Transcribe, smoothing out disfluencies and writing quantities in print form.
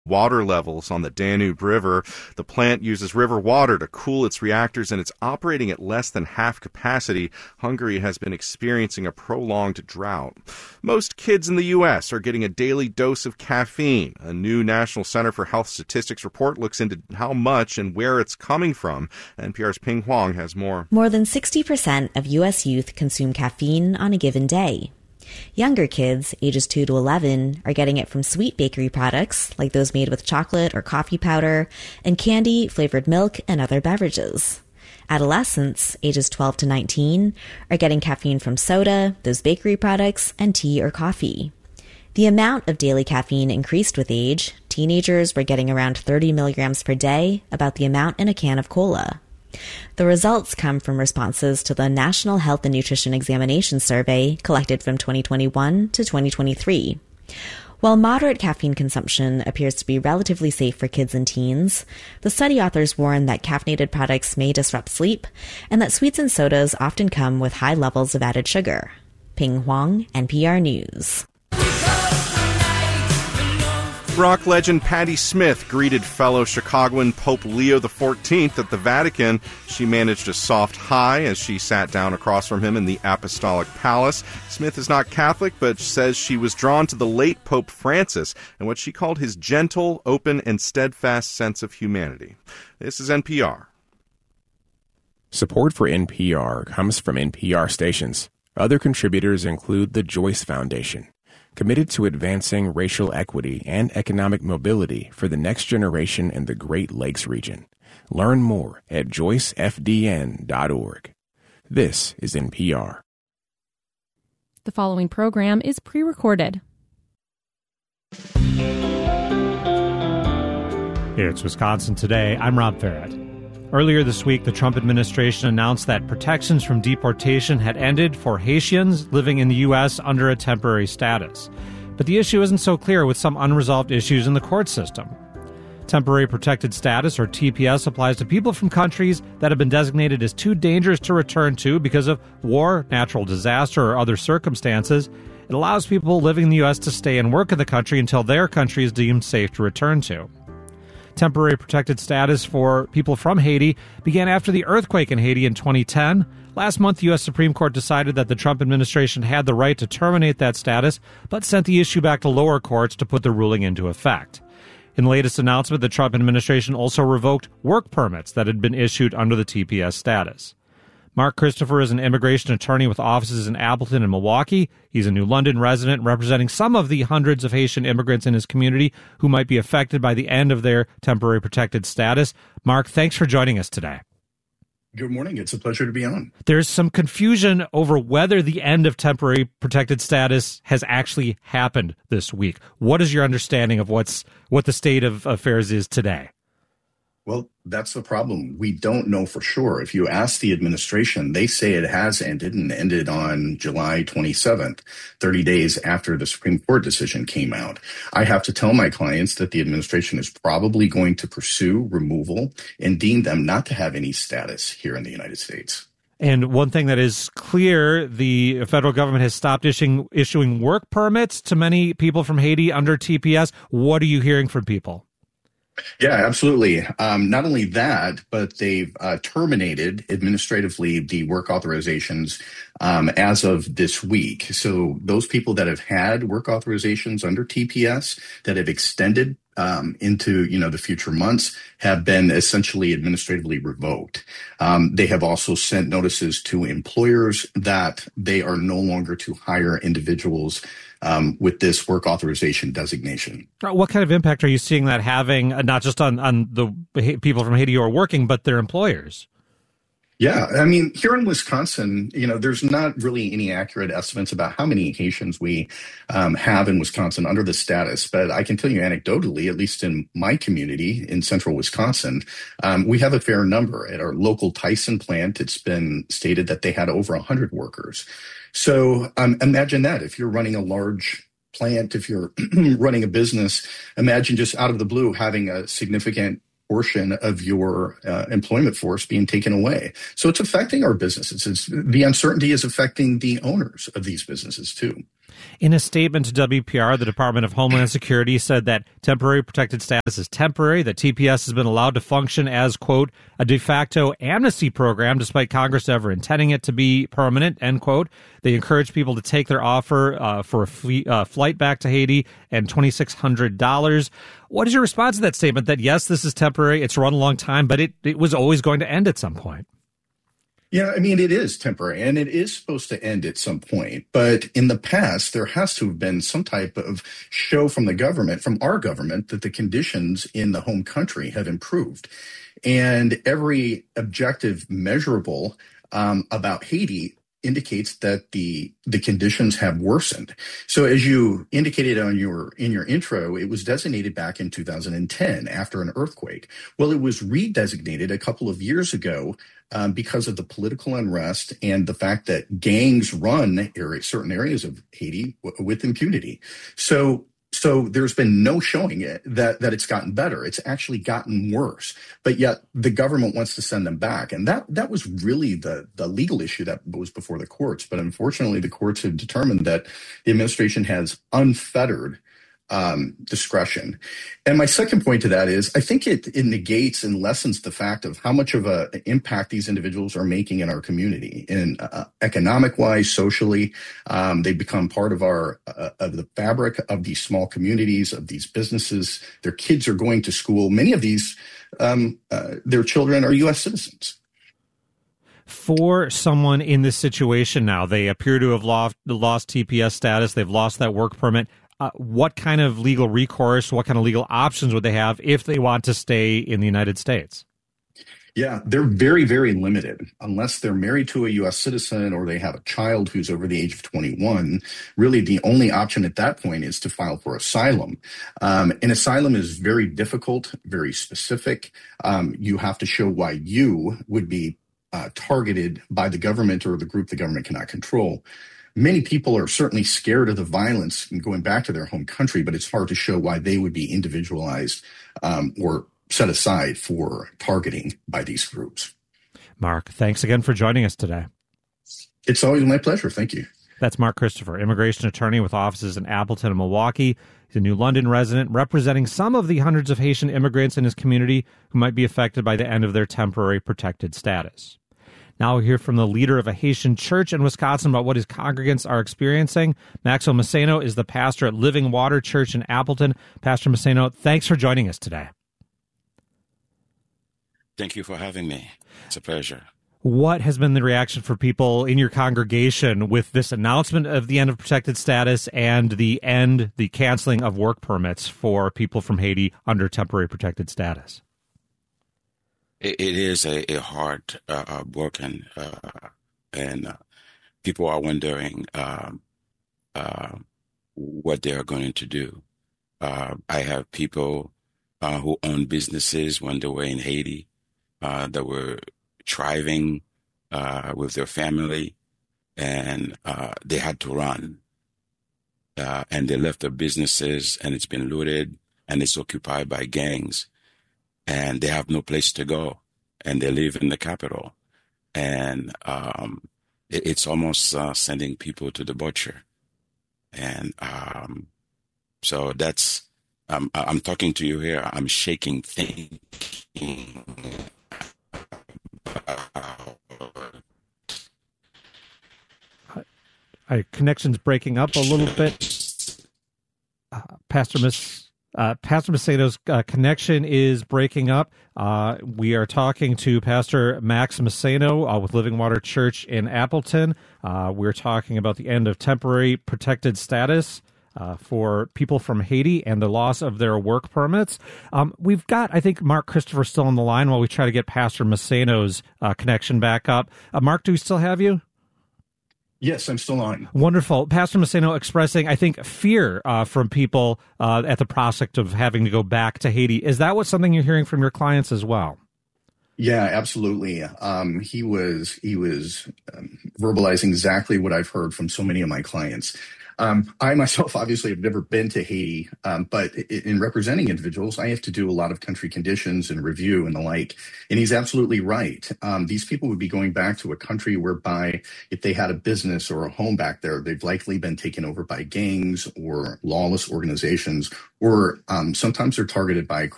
water levels on the Danube River. The plant uses river water to cool its reactors, and it's operating at less than half capacity. Hungary has been experiencing a prolonged drought. Most kids in the U.S. are getting a daily dose of caffeine. A new National Center for Health Statistics report looks into how much and where it's coming from. NPR's Ping Huang has more. More than 60% of U.S. youth consume caffeine on a given day. Younger kids, ages 2 to 11, are getting it from sweet bakery products, like those made with chocolate or coffee powder, and candy, flavored milk, and other beverages. Adolescents, ages 12 to 19, are getting caffeine from soda, those bakery products, and tea or coffee. The amount of daily caffeine increased with age. Teenagers were getting around 30 milligrams per day, about the amount in a can of cola. The results come from responses to the National Health and Nutrition Examination Survey collected from 2021 to 2023. While moderate caffeine consumption appears to be relatively safe for kids and teens, the study authors warn that caffeinated products may disrupt sleep and that sweets and sodas often come with high levels of added sugar. Ping Huang, NPR News. Rock legend Patti Smith greeted fellow Chicagoan Pope Leo XIV at the Vatican. She managed a soft hi as she sat down across from him in the Apostolic Palace. Smith is not Catholic, but says she was drawn to the late Pope Francis and what she called his gentle, open, and steadfast sense of humanity. This is NPR. Support for NPR comes from NPR stations. Other contributors include the Joyce Foundation, committed to advancing racial equity and economic mobility for the next generation in the Great Lakes region. Learn more at joycefdn.org. This is NPR. The following program is pre-recorded. It's Wisconsin Today. I'm Rob Farrett. Earlier this week, the Trump administration announced that protections from deportation had ended for Haitians living in the U.S. under a temporary status. But the issue isn't so clear, with some unresolved issues in the court system. Temporary protected status, or TPS, applies to people from countries that have been designated as too dangerous to return to because of war, natural disaster, or other circumstances. It allows people living in the U.S. to stay and work in the country until their country is deemed safe to return to. Temporary protected status for people from Haiti began after the earthquake in Haiti in 2010. Last month, the U.S. Supreme Court decided that the Trump administration had the right to terminate that status, but sent the issue back to lower courts to put the ruling into effect. In the latest announcement, the Trump administration also revoked work permits that had been issued under the TPS status. Mark Christopher is an immigration attorney with offices in Appleton and Milwaukee. He's a New London resident representing some of the hundreds of Haitian immigrants in his community who might be affected by the end of their temporary protected status. Mark, thanks for joining us today. Good morning. It's a pleasure to be on. There's some confusion over whether the end of temporary protected status has actually happened this week. What is your understanding of what the state of affairs is today? Well, that's the problem. We don't know for sure. If you ask the administration, they say it has ended and ended on July 27th, 30 days after the Supreme Court decision came out. I have to tell my clients that the administration is probably going to pursue removal and deem them not to have any status here in the United States. And one thing that is clear, the federal government has stopped issuing work permits to many people from Haiti under TPS. What are you hearing from people? Yeah, absolutely. Not only that, but they've terminated administratively the work authorizations as of this week. So those people that have had work authorizations under TPS that have extended into the future months have been essentially administratively revoked. They have also sent notices to employers that they are no longer to hire individuals with this work authorization designation. What kind of impact are you seeing that having, not just on the people from Haiti who are working, but their employers? Yeah, I mean, here in Wisconsin, there's not really any accurate estimates about how many Haitians we have in Wisconsin under the status. But I can tell you anecdotally, at least in my community in central Wisconsin, we have a fair number. At our local Tyson plant, it's been stated that they had over 100 workers. So imagine that. If you're running a large plant, if you're running a business, imagine just out of the blue having a significant portion of your employment force being taken away. So it's affecting our businesses. The uncertainty is affecting the owners of these businesses too. In a statement to WPR, the Department of Homeland Security said that temporary protected status is temporary, that TPS has been allowed to function as, quote, a de facto amnesty program, despite Congress ever intending it to be permanent, end quote. They encourage people to take their offer for a flight back to Haiti and $2,600. What is your response to that statement that, yes, this is temporary, it's run a long time, but it was always going to end at some point? Yeah, I mean, it is temporary and it is supposed to end at some point. But in the past, there has to have been some type of show from the government, from our government, that the conditions in the home country have improved. And every objective measurable about Haiti indicates that the conditions have worsened. So as you indicated in your intro, it was designated back in 2010 after an earthquake. Well, it was redesignated a couple of years ago because of the political unrest and the fact that gangs run certain areas of Haiti with impunity. So there's been no showing it that it's gotten better. It's actually gotten worse. But yet the government wants to send them back. And that was really the legal issue that was before the courts. But unfortunately, the courts have determined that the administration has unfettered discretion. And my second point to that is, I think it negates and lessens the fact of how much of an impact these individuals are making in our community, in economic-wise, socially. They become part of the fabric of these small communities, of these businesses. Their kids are going to school. Many of these, their children are U.S. citizens. For someone in this situation now, they appear to have lost TPS status. They've lost that work permit. What kind of legal recourse, what kind of legal options would they have if they want to stay in the United States? Yeah, they're very, very limited. Unless they're married to a U.S. citizen or they have a child who's over the age of 21, really the only option at that point is to file for asylum. And asylum is very difficult, very specific. You have to show why you would be targeted by the government or the group the government cannot control. Many people are certainly scared of the violence and going back to their home country, but it's hard to show why they would be individualized or set aside for targeting by these groups. Mark, thanks again for joining us today. It's always my pleasure. Thank you. That's Mark Christopher, immigration attorney with offices in Appleton and Milwaukee. He's a New London resident representing some of the hundreds of Haitian immigrants in his community who might be affected by the end of their temporary protected status. Now we'll hear from the leader of a Haitian church in Wisconsin about what his congregants are experiencing. Maxo Maceno is the pastor at Living Water Church in Appleton. Pastor Maceno, thanks for joining us today. Thank you for having me. It's a pleasure. What has been the reaction for people in your congregation with this announcement of the end of protected status and the canceling of work permits for people from Haiti under temporary protected status? It is a hard working, and people are wondering what they are going to do. I have people who own businesses when they were in Haiti that were thriving with their family, and they had to run. And they left their businesses, and it's been looted, and it's occupied by gangs. And they have no place to go, and they live in the capital. And it's almost sending people to the butcher. And so that's, I'm talking to you here, I'm shaking thinking. Connection's breaking up a little bit. Pastor Maceno's connection is breaking up. We are talking to Pastor Max Maceno with Living Water Church in Appleton. We're talking about the end of temporary protected status for people from Haiti and the loss of their work permits. We've got, I think, Mark Christopher still on the line while we try to get Pastor Maceno's connection back up. Mark, do we still have you? Yes, I'm still on. Wonderful. Pastor Maceno expressing, I think, fear from people at the prospect of having to go back to Haiti. Is that something you're hearing from your clients as well? Yeah, absolutely. He was verbalizing exactly what I've heard from so many of my clients. I myself obviously have never been to Haiti, but in representing individuals, I have to do a lot of country conditions and review and the like. And he's absolutely right. These people would be going back to a country whereby if they had a business or a home back there, they've likely been taken over by gangs or lawless organizations, or sometimes they're targeted by